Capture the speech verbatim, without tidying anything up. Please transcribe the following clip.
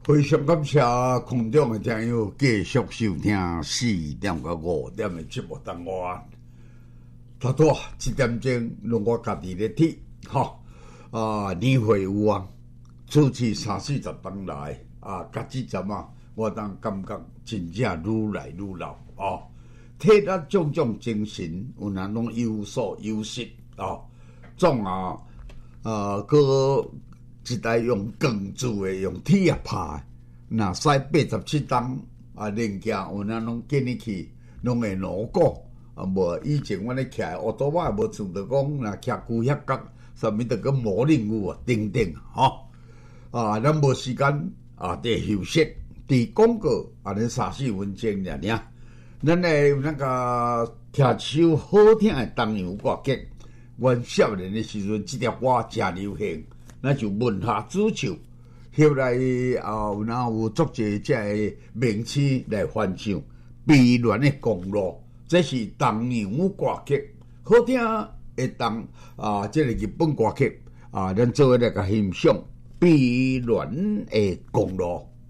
非常感谢空中的听友继续收听四点到五点的节目当中啊。大多一点钟，用我家己咧睇，吼啊，年会有啊，出去三四十当来啊，甲即阵啊，我当感觉真正愈来愈老哦，体力种种精神，有人拢有所有失哦，总啊呃个。一台用钢做诶，用铁啊拍，若驶八十七档啊，零件有人拢建议去，拢会挪过啊。无以前阮咧骑奥多巴无像着讲，若骑旧遐角，啥物着个磨练有啊，等等吼啊，咱无时间啊，得休息，伫广告安尼三四分钟尔尔，咱会那个听首好听诶东洋歌曲。阮少年诶时阵，即条歌真流行。那就问下主唱，后来后然后有作者这个名词来翻唱，悲恋的公路，这是东洋歌曲，好听的东啊，这个日本歌曲啊，咱做来个欣赏悲恋的公路。